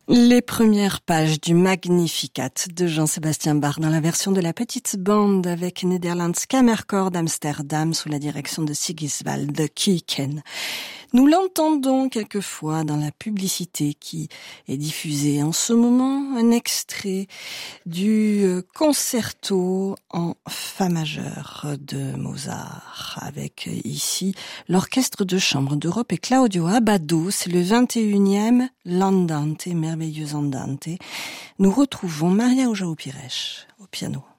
Les premières pages du Magnificat de Jean-Sébastien Bach dans la version de la petite bande avec Nederlands Kammerchor d'Amsterdam sous la direction de Sigiswald Kuijken. Nous l'entendons quelquefois dans la publicité qui est diffusée en ce moment, un extrait du concerto en fa majeur de Mozart avec ici l'orchestre de chambre d'Europe et Claudio Abbado. C'est le 21e l'Andante, merveilleux Andante. Nous retrouvons Maria João Pires au piano.